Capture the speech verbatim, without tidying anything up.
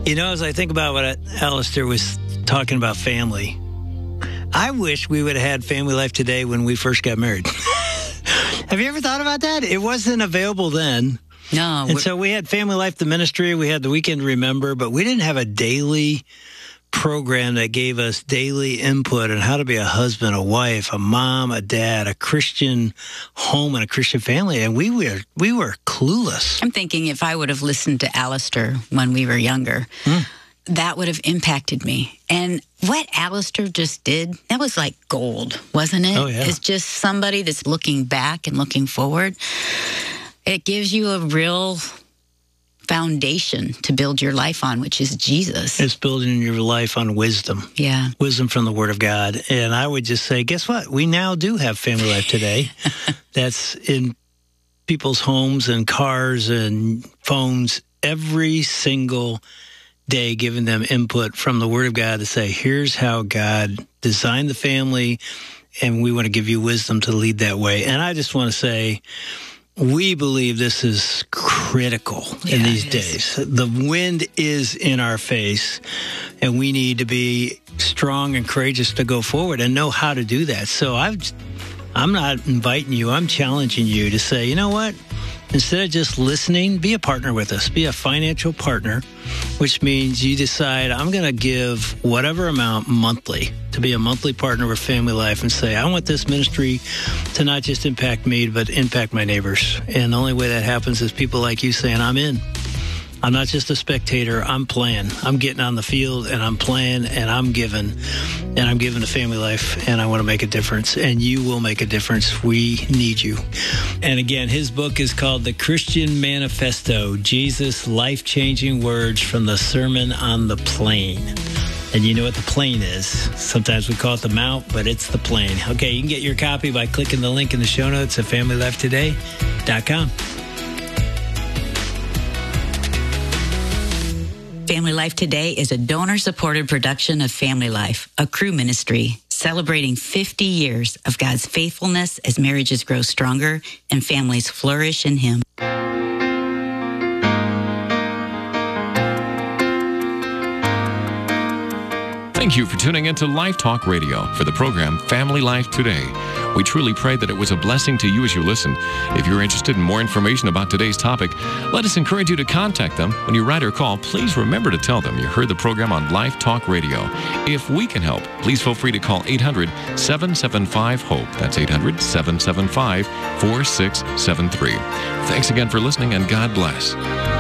You know, as I think about what Alistair was talking about family, I wish we would have had Family Life Today when we first got married. Have you ever thought about that? It wasn't available then. No. And so we had Family Life, the ministry. We had the Weekend Remember, but we didn't have a daily program that gave us daily input on how to be a husband, a wife, a mom, a dad, a Christian home, and a Christian family. And we were we were clueless. I'm thinking if I would have listened to Alistair when we were younger, mm. that would have impacted me. And what Alistair just did, that was like gold, wasn't it? Oh, yeah. It's just somebody that's looking back and looking forward. It gives you a real foundation to build your life on, which is Jesus. It's building your life on wisdom. Yeah. Wisdom from the Word of God. And I would just say, guess what? We now do have Family Life Today. That's in people's homes and cars and phones every single day, giving them input from the Word of God to say, here's how God designed the family, and we want to give you wisdom to lead that way. And I just want to say, we believe this is critical in yeah, these days. The wind is in our face, and we need to be strong and courageous to go forward and know how to do that. So I've, I'm not inviting you. I'm challenging you to say, you know what? Instead of just listening, be a partner with us. Be a financial partner, which means you decide, I'm going to give whatever amount monthly to be a monthly partner with Family Life and say, I want this ministry to not just impact me, but impact my neighbors. And the only way that happens is people like you saying, I'm in. I'm not just a spectator. I'm playing. I'm getting on the field, and I'm playing, and I'm giving, and I'm giving to Family Life, and I want to make a difference, and you will make a difference. We need you. And again, his book is called The Christian Manifesto, Jesus' Life-Changing Words from the Sermon on the Plain. And you know what the plain is. Sometimes we call it the mount, but it's the plain. Okay, you can get your copy by clicking the link in the show notes at family life today dot com. Family Life Today is a donor-supported production of Family Life, a crew ministry celebrating fifty years of God's faithfulness as marriages grow stronger and families flourish in Him. Thank you for tuning into Life Talk Radio for the program Family Life Today. We truly pray that it was a blessing to you as you listen. If you're interested in more information about today's topic, let us encourage you to contact them. When you write or call, please remember to tell them you heard the program on Life Talk Radio. If we can help, please feel free to call eight hundred, seven seven five, HOPE. That's eight hundred, seven seven five, four six seven three. Thanks again for listening, and God bless.